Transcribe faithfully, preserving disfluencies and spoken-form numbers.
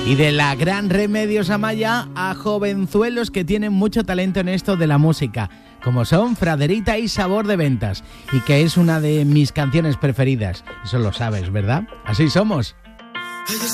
Y de la gran Remedios Amaya a jovenzuelos que tienen mucho talento en esto de la música, como son Fraderita y Sabor de Ventas, y que es una de mis canciones preferidas. Eso lo sabes, ¿verdad? Así somos.